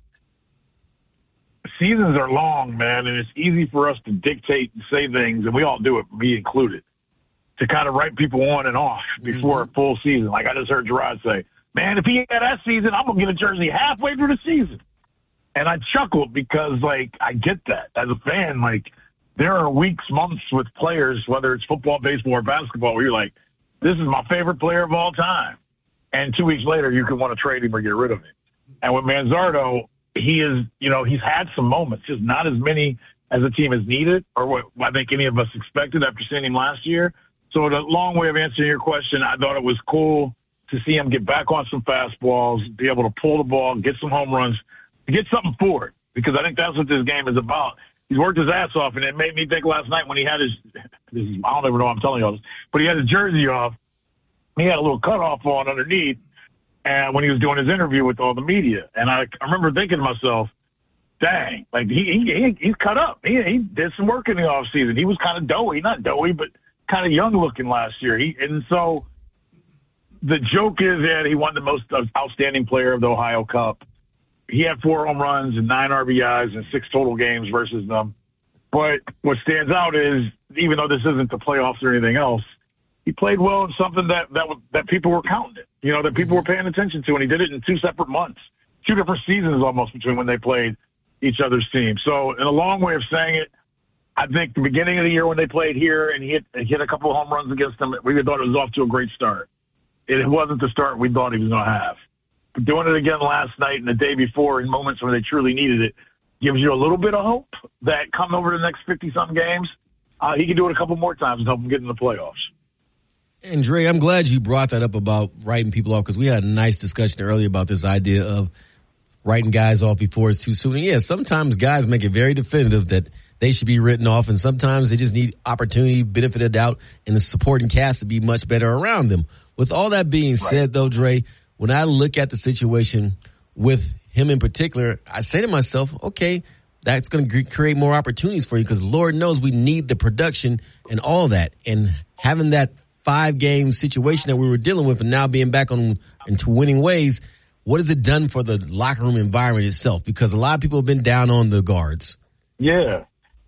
seasons are long, man, and it's easy for us to dictate and say things, and we all do it, me included, to kind of write people on and off before a full season. Like I just heard Gerard say, man, if he had that season, I'm going to get a jersey halfway through the season. And I chuckled because, I get that. As a fan, there are weeks, months with players, whether it's football, baseball, or basketball, where you're like, this is my favorite player of all time. And 2 weeks later, you can want to trade him or get rid of him. And with Manzardo, he is, he's had some moments, just not as many as the team has needed or what I think any of us expected after seeing him last year. So the long way of answering your question, I thought it was cool to see him get back on some fastballs, be able to pull the ball, get some home runs, get something for it, because I think that's what this game is about. He's worked his ass off, and it made me think last night when he had I don't even know I'm telling you all this, but he had his jersey off. He had a little cutoff on underneath, and when he was doing his interview with all the media, and I remember thinking to myself, dang, he's cut up. He did some work in the off season. He was kind of doughy, not doughy, but kind of young looking last year. And so the joke is that he won the most outstanding player of the Ohio Cup. He had 4 home runs and 9 RBIs in 6 total games versus them. But what stands out is, even though this isn't the playoffs or anything else, he played well in something that people were counting it, that people were paying attention to, and he did it in 2 separate months, 2 different seasons almost between when they played each other's team. So in a long way of saying it, I think the beginning of the year when they played here and he hit a couple of home runs against them, we thought it was off to a great start. It wasn't the start we thought he was going to have. But doing it again last night and the day before in moments where they truly needed it gives you a little bit of hope that come over the next 50-something games, he can do it a couple more times and help them get in the playoffs. And Dre, I'm glad you brought that up about writing people off, because we had a nice discussion earlier about this idea of writing guys off before it's too soon. And yeah, sometimes guys make it very definitive that they should be written off, and sometimes they just need opportunity, benefit of doubt, and the supporting cast to be much better around them. With all that being said, though, Dre, when I look at the situation with him in particular, I say to myself, okay, that's going to create more opportunities for you, because Lord knows we need the production and all that. And having that 5-game situation that we were dealing with and now being back into winning ways, what has it done for the locker room environment itself? Because a lot of people have been down on the guards. Yeah.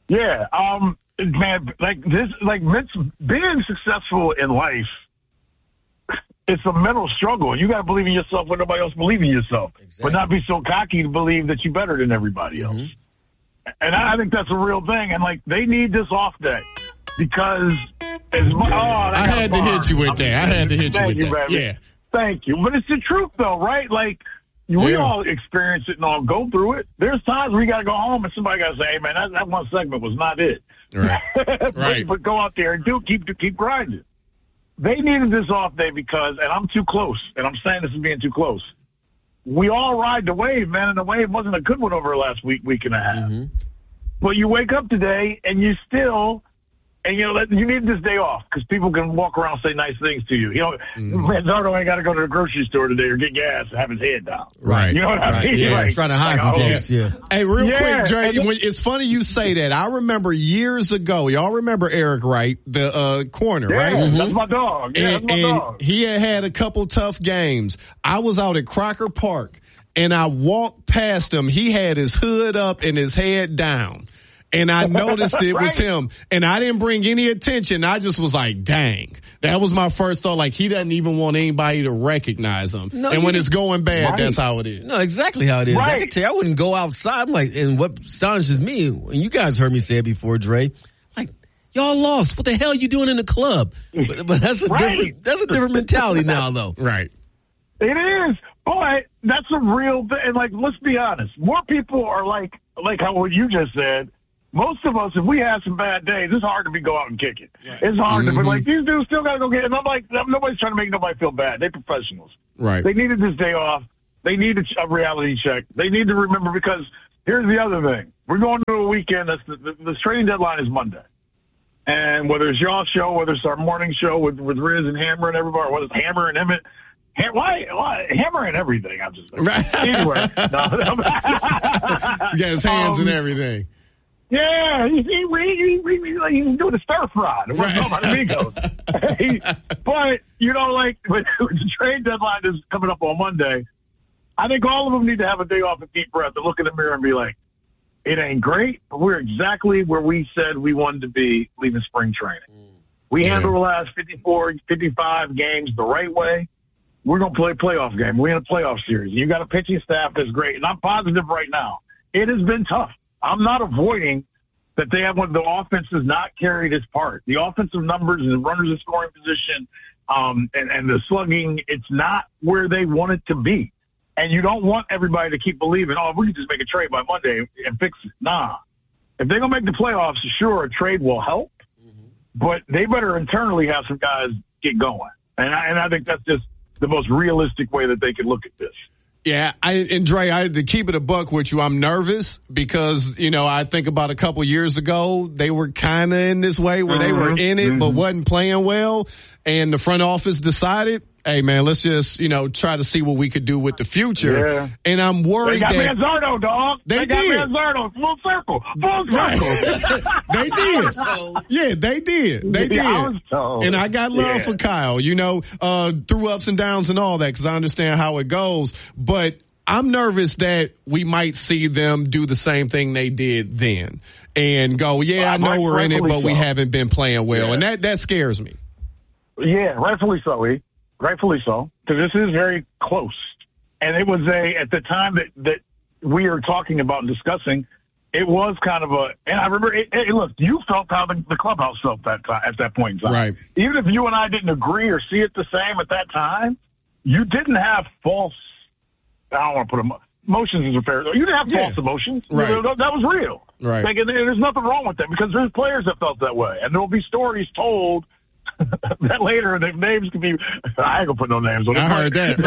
Man, being successful in life, it's a mental struggle. You got to believe in yourself when nobody else believes in yourself, but not be so cocky to believe that you're better than everybody else. And I think that's a real thing. And they need this off day, because I had to hit you with that. Yeah. Thank you. But it's the truth, though, right? We all experience it and all go through it. There's times where you got to go home and somebody got to say, hey, man, that one segment was not it. Right. But go out there and keep grinding. They needed this off day because, and I'm too close, and I'm saying this is being too close, we all ride the wave, man, and the wave wasn't a good one over the last week and a half. But you wake up today and you still, and you need this day off because people can walk around and say nice things to you. Manzardo ain't got to go to the grocery store today or get gas and have his head down. Right. You know what I mean? Yeah, trying to hide from folks. Yeah. Hey, real quick, Dre, it's funny you say that. I remember years ago, y'all remember Eric Wright, the corner, right? That's my dog. Yeah, that's my dog. He had a couple tough games. I was out at Crocker Park, and I walked past him. He had his hood up and his head down. And I noticed it was him. And I didn't bring any attention. I just was like, dang. That was my first thought. Like, he doesn't even want anybody to recognize him. No, and when it's going bad, that's how it is. No, exactly how it is. I can tell you, I wouldn't go outside. I'm like, and what astonishes me, and you guys heard me say it before, Dre, like, y'all lost. What the hell are you doing in the club? But that's a different mentality now, though. Right. It is. But that's a real thing. And, like, let's be honest. More people are like how what you just said. Most of us, if we have some bad days, it's hard to go out and kick it. Right. It's hard to be like, these dudes still got to go get it. And I'm like, nobody's trying to make nobody feel bad. They're professionals. Right. They needed this day off. They need a reality check. They need to remember, because here's the other thing. We're going to a weekend. That's the trading deadline is Monday. And whether it's y'all's show, whether it's our morning show with Riz and Hammer and everybody, whether it's Hammer and Emmett, why Hammer and everything? I'm just right. Anyway. He got his hands and everything. Yeah, he's doing a stir fry. But, you know, like, when the trade deadline is coming up on Monday, I think all of them need to have a day off and deep breath and look in the mirror and be like, it ain't great, but we're exactly where we said we wanted to be leaving spring training. We handled the last 54, 55 games the right way. We're going to play a playoff game. We're in a playoff series. You got a pitching staff that's great, and I'm positive right now. It has been tough. I'm not avoiding that they have the offense has not carried its part. The offensive numbers and the runners in scoring position and the slugging, it's not where they want it to be. And you don't want everybody to keep believing, we can just make a trade by Monday and fix it. Nah. If they're going to make the playoffs, sure, a trade will help. But they better internally have some guys get going. And I think that's just the most realistic way that they can look at this. Yeah, and Dre, to keep it a buck with you, I'm nervous because, you know, I think about a couple years ago, they were kind of in this way where they were in it but wasn't playing well, and the front office decided, hey, man, let's just, you know, try to see what we could do with the future. Yeah. And I'm worried that... They got Manzardo, dog. They got Manzardo. Full circle. They did. Yeah, they did. They did. And I got love for Kyle, you know, through ups and downs and all that, because I understand how it goes. But I'm nervous that we might see them do the same thing they did then and go, I know we're in it, but we haven't been playing well. And that scares me. Yeah, rightfully so, E. Rightfully so, because this is very close. And it was at the time that we are talking about and discussing, it was kind of and I remember, look, you felt how the clubhouse felt at that point in time. Right. Even if you and I didn't agree or see it the same at that time, you didn't have false, I don't want to put emotions is a fair, you didn't have false emotions. Right. That was real. Right. Like, there's nothing wrong with that, because there's players that felt that way. And there'll be stories told that later, the names could be, I ain't gonna put no names on it. I heard that.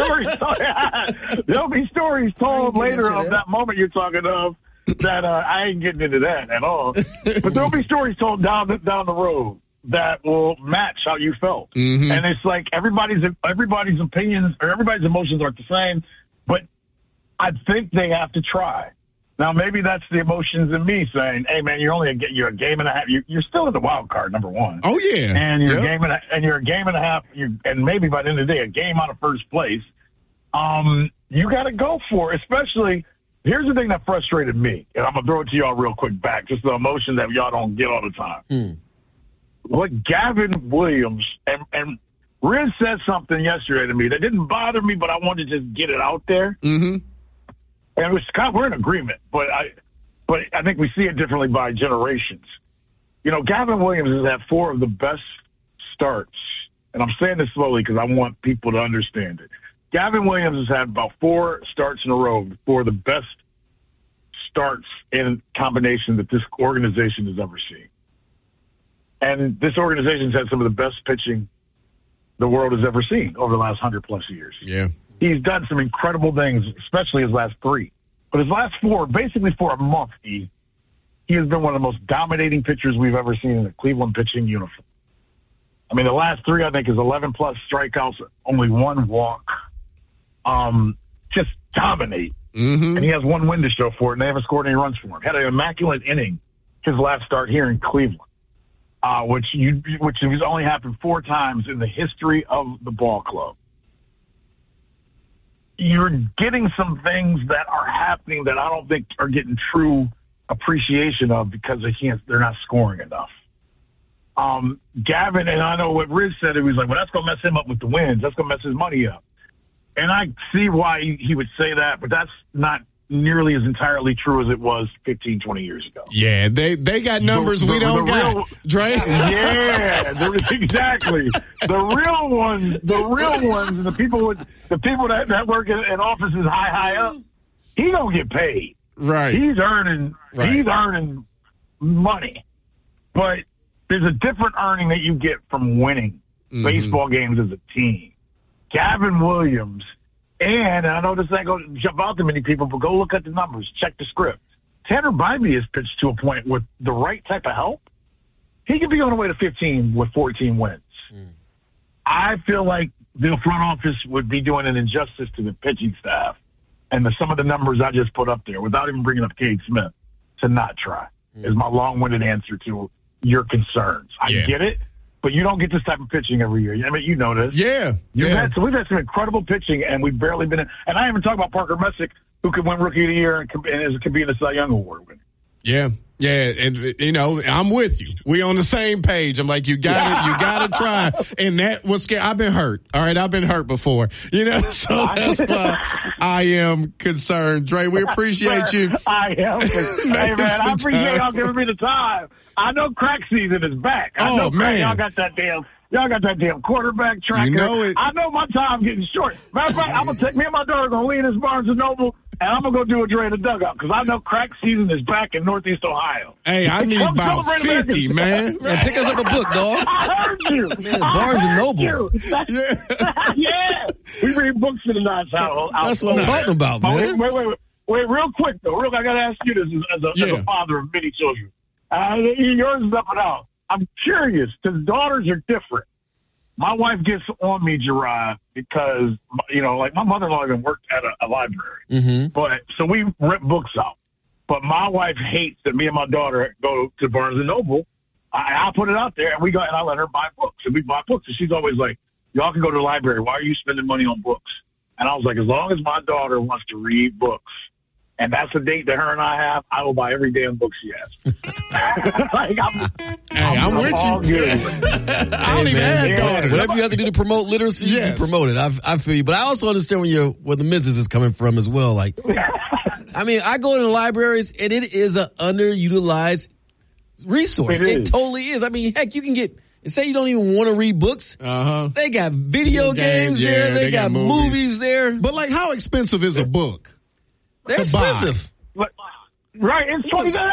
There'll be stories told later of that moment you're talking of that I ain't getting into that at all. But there'll be stories told down the road that will match how you felt. Mm-hmm. And it's like everybody's opinions or everybody's emotions aren't the same, but I think they have to try. Now, maybe that's the emotions in me saying, hey, man, you're a game and a half. You're still in the wild card, number one. Oh, yeah. And you're a game and a half, and maybe by the end of the day, a game out of first place. You got to go for it, especially, here's the thing that frustrated me, and I'm going to throw it to y'all real quick back, just the emotion that y'all don't get all the time. What Gavin Williams, and Riz said something yesterday to me that didn't bother me, but I wanted to just get it out there. Mm-hmm. And we're in agreement, but I think we see it differently by generations. You know, Gavin Williams has had 4 of the best starts, and I'm saying this slowly because I want people to understand it. Gavin Williams has had about 4 starts in a row, 4 of the best starts in combination that this organization has ever seen. And this organization's had some of the best pitching the world has ever seen over the last 100+ years. Yeah. He's done some incredible things, especially his last 3. But his last 4, basically for a month, he has been one of the most dominating pitchers we've ever seen in the Cleveland pitching uniform. I mean, the last 3, I think, is 11+ strikeouts, only 1 walk. Just dominate. Mm-hmm. And he has 1 win to show for it, and they haven't scored any runs for him. Had an immaculate inning his last start here in Cleveland, which has only happened 4 times in the history of the ball club. you're getting some things that are happening that I don't think are getting true appreciation of because they're not scoring enough. Gavin, and I know what Riz said, he was like, well, that's going to mess him up with the wins. That's going to mess his money up. And I see why he would say that, but that's not nearly as entirely true as it was 15, 20 years ago. Yeah, they got numbers we don't got. Dre? Yeah, exactly. The real ones, and the people that work in offices high up, he don't get paid. Right. He's earning money. But there's a different earning that you get from winning baseball games as a team. Gavin Williams, and I know this ain't going to jump out to many people, but go look at the numbers. Check the script. Tanner Bybee has pitched to a point with the right type of help. He could be on the way to 15 with 14 wins. I feel like the front office would be doing an injustice to the pitching staff and some of the numbers I just put up there without even bringing up Cade Smith to not try is my long-winded answer to your concerns. I get it. But you don't get this type of pitching every year. I mean, you know this. Yeah. We've had some incredible pitching, and we've barely been in. And I even talk about Parker Messick, who could win Rookie of the Year and could be in the Cy Young Award winner. Yeah. Yeah, and I'm with you. We on the same page. I'm like, you gotta try. And that was scary. I've been hurt. All right, I've been hurt before. So that's why I am concerned. Dre, we appreciate you. I am. Hey man, I appreciate y'all giving me the time. I know crack season is back. Y'all got that damn quarterback tracker. You know it. I know my time getting short. Matter of fact, I'm gonna take me and my daughter gonna leave this Barnes and Noble. And I'm going to go do a Dre in the dugout because I know crack season is back in Northeast Ohio. Hey, I need about 50, man. Man, pick us up a book, dog. I heard you. Man, Barnes and Noble. Yeah. We read books in the nice house. That's what I'm talking about, man. Wait, real quick, though. I got to ask you this as a father of many children. Yours is up and out. I'm curious because daughters are different. My wife gets on me, Gerard, because, like my mother-in-law even worked at a library. But so we rip books out. But my wife hates that me and my daughter go to Barnes & Noble. I put it out there, and I let her buy books. And we buy books. And she's always like, y'all can go to the library. Why are you spending money on books? And I was like, as long as my daughter wants to read books, and that's a date that her and I have, I will buy every damn book she has. I'm with you. I don't even have daughters. Whatever you have to do to promote literacy, you can promote it. I feel you. But I also understand where the missus is coming from as well. Like, I mean, I go to the libraries, and it is an underutilized resource. It totally is. I mean, heck, you can say you don't even want to read books. They got video games there. They got movies there. But, like, how expensive is a book? They're expensive. Right, it's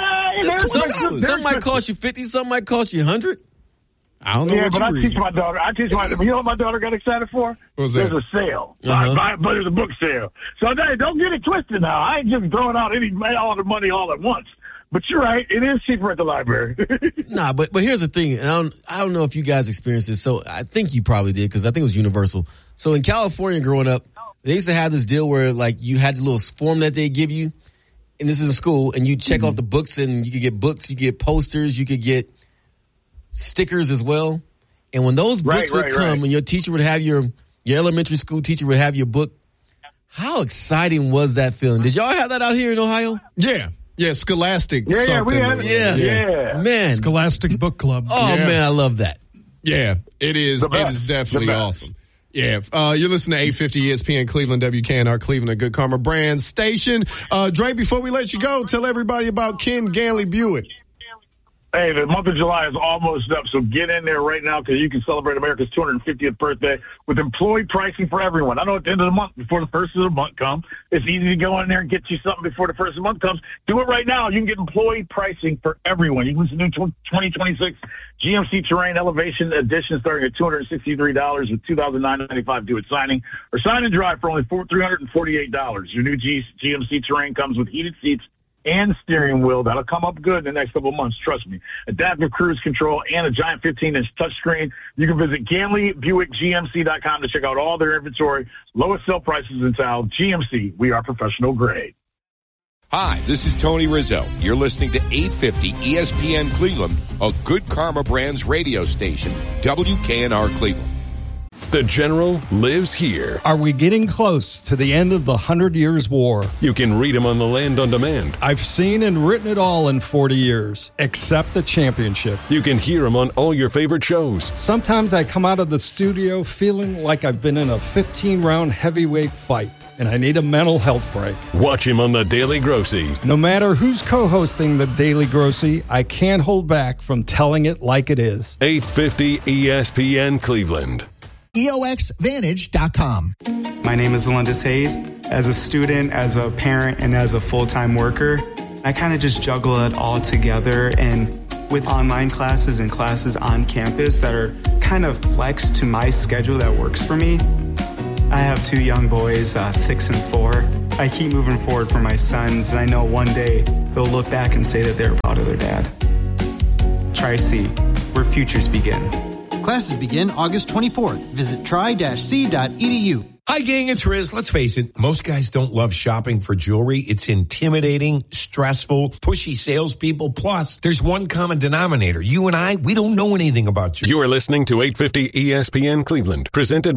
$20. Some might cost you $50, some might cost you $100. I don't know what but you I read. teach my daughter. You know what my daughter got excited for? What's that? There's a sale. But there's a book sale. So don't get it twisted now. I ain't just throwing out all the money all at once. But you're right. It is cheaper at the library. Nah, but here's the thing. And I don't know if you guys experienced this. So I think you probably did because I think it was universal. So in California growing up, they used to have this deal where, like, you had the little form that they give you, and this is a school, and you check off the books, and you could get books, you get posters, you could get stickers as well. And when those books would come, and your teacher would have your elementary school teacher would have your book, how exciting was that feeling? Did y'all have that out here in Ohio? Yeah. Yeah, Scholastic. Yeah, we had it. Yeah. Man. Scholastic Book Club. Oh, man, I love that. Yeah, it is. It is definitely awesome. Yeah, you're listening to 850 ESPN Cleveland, WKNR Cleveland, a Good Karma brand station. Dre, before we let you go, tell everybody about Ken Ganley Buick. Hey, the month of July is almost up, so get in there right now because you can celebrate America's 250th birthday with employee pricing for everyone. I know at the end of the month, before the first of the month comes, it's easy to go in there and get you something before the first of the month comes. Do it right now. You can get employee pricing for everyone. You can listen to 2026 GMC Terrain Elevation Edition starting at $263 with $2,995 due at signing, or sign and drive for only $348. Your new GMC Terrain comes with heated seats and steering wheel. That'll come up good in the next couple of months, trust me. Adaptive cruise control and a giant 15-inch touchscreen. You can visit GanleyBuickGMC.com to check out all their inventory. Lowest sale prices in town. GMC, we are professional grade. Hi, this is Tony Rizzo. You're listening to 850 ESPN Cleveland, a Good Karma Brands radio station, WKNR Cleveland. The General lives here. Are we getting close to the end of the 100 Years' War? You can read him on the Land on Demand. I've seen and written it all in 40 years, except the championship. You can hear him on all your favorite shows. Sometimes I come out of the studio feeling like I've been in a 15-round heavyweight fight, and I need a mental health break. Watch him on The Daily Grossy. No matter who's co-hosting The Daily Grossy, I can't hold back from telling it like it is. 850 ESPN Cleveland. EOXVantage.com. My name is Alundis Hayes. As a student, as a parent, and as a full-time worker, I kind of just juggle it all together. And with online classes and classes on campus that are kind of flexed to my schedule that works for me, I have two young boys, 6 and 4. I keep moving forward for my sons, and I know one day they'll look back and say that they're proud of their dad. Tri-C, where futures begin. Classes begin August 24th. Visit tri-c.edu. Hi, gang, it's Riz. Let's face it, most guys don't love shopping for jewelry. It's intimidating, stressful, pushy salespeople. Plus, there's one common denominator. You and I, we don't know anything about jewelry. You are listening to 850 ESPN Cleveland, presented